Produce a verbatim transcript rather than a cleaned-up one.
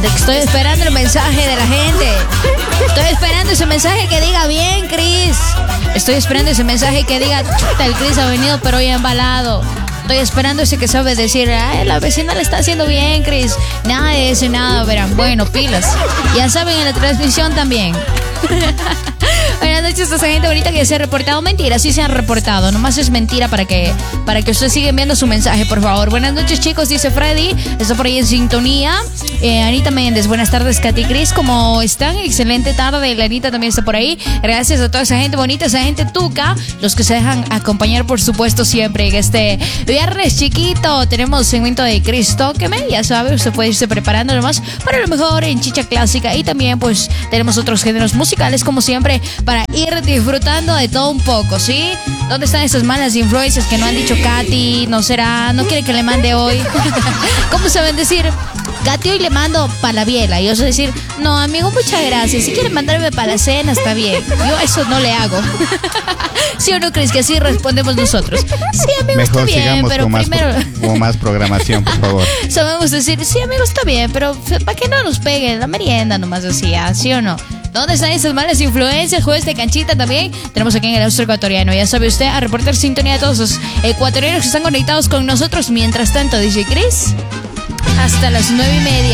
Estoy esperando el mensaje de la gente. Estoy esperando ese mensaje que diga bien, Cris. Estoy esperando ese mensaje que diga, chuta, el Cris ha venido pero hoy embalado. Estoy esperando ese que sabe decir, ay, la vecina le está haciendo bien, Cris. Nada de eso, nada, verán. Bueno, pilas. Ya saben, en la transmisión también. Buenas noches a esa gente bonita que se ha reportado. Mentira, sí se han reportado. Nomás es mentira para que para que ustedes sigan viendo su mensaje, por favor. Buenas noches, chicos, dice Freddy. Está por ahí en sintonía. Eh, Anita Méndez, buenas tardes, Katy Cris. ¿Cómo están? Excelente tarde. La Anita también está por ahí. Gracias a toda esa gente bonita, esa gente tuca. Los que se dejan acompañar, por supuesto, siempre en este viernes chiquito. Tenemos segmento de Cris Tóqueme. Ya sabe, usted puede irse preparando nomás para lo mejor en chicha clásica. Y también, pues, tenemos otros géneros musicales, como siempre, para ir disfrutando de todo un poco, ¿sí? ¿Dónde están esas malas influencias que no han dicho Katy? ¿No será? ¿No quiere que le mande hoy? ¿Cómo saben decir? Katy, hoy le mando para la biela. Y yo sé decir, no, amigo, muchas gracias. Si quiere mandarme para la cena, está bien. Yo eso no le hago. ¿Sí o no crees que así respondemos nosotros? Sí, amigo, mejor está bien, sigamos pero con más, primero... con más programación, por favor. Sabemos decir, sí, amigo, está bien, pero para que no nos peguen la merienda nomás así, ¿sí o no? ¿Dónde están esas malas influencias? Jueves de canchita también. Tenemos aquí en el Austro Ecuatoriano. Ya sabe usted, a reportar sintonía a todos los ecuatorianos que están conectados con nosotros. Mientras tanto, D J Cris, hasta las nueve y media.